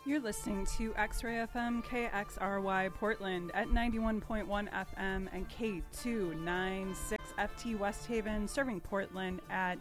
You're listening to X-Ray FM KXRY Portland at 91.1 FM and K296 FT West Haven, serving Portland at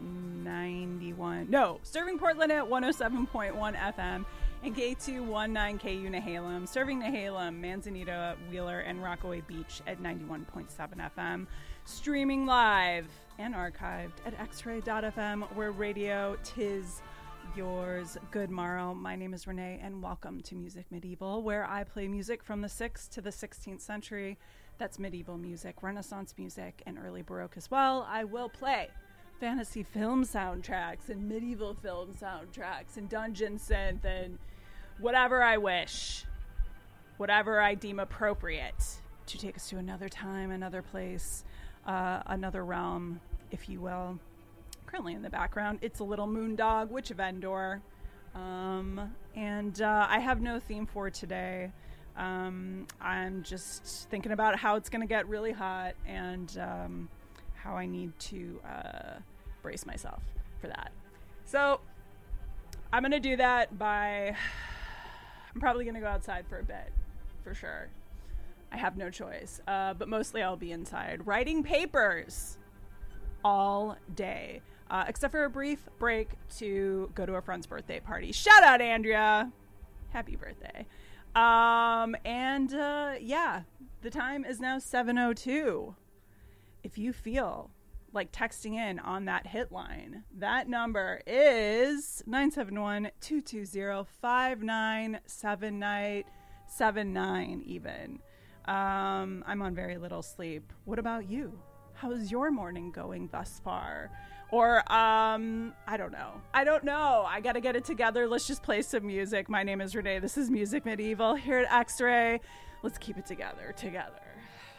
107.1 FM and K219K Nehalem, serving Nehalem, Manzanita, Wheeler, and Rockaway Beach at 91.7 FM. Streaming live and archived at xray.fm, where radio tis yours. Good morrow. My name is Renee, and welcome to Music Medieval, where I play music from the 6th to the 16th century. That's medieval music, Renaissance music, and early Baroque as well. I will play fantasy film soundtracks and medieval film soundtracks and dungeon synth and whatever I wish, whatever I deem appropriate to take us to another time, another place, another realm, if you will. Currently in the background, It's a Little Moondog, Witch of Endor, and I have no theme for today. I'm just thinking about how it's going to get really hot and how I need to brace myself for that. So I'm going to do that by, I'm probably going to go outside for a bit, for sure. I have no choice, but mostly I'll be inside writing papers all day. Except for a brief break to go to a friend's birthday party. Shout out, Andrea. Happy birthday. Yeah, the time is now 7:02. If you feel like texting in on that hit line, that number is 971-220-5979 even. I'm on very little sleep. What about you? How's your morning going thus far? Or, I don't know. I got to get it together. Let's just play some music. My name is Renee. This is Music Medieval here at X-Ray. Let's keep it together.